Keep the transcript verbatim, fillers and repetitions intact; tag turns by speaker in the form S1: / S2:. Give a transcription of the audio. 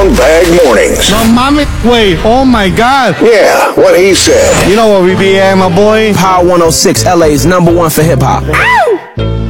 S1: Brown Bag Mornings.
S2: No, mommy. Wait, oh my God.
S1: Yeah, what he said.
S2: You know what we be at, my boy?
S3: Power one oh six, L A's number one for hip hop.